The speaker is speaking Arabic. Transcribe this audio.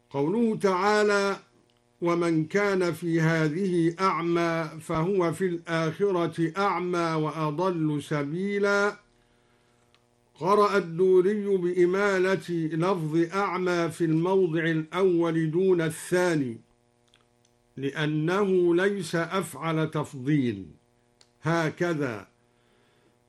قوله تعالى: ومن كان في هذه أعمى فهو في الآخرة أعمى وأضل سبيلا. قرأ الدوري بإمالة لفظ أعمى في الموضع الأول دون الثاني، لأنه ليس أفعل تفضيل. هكذا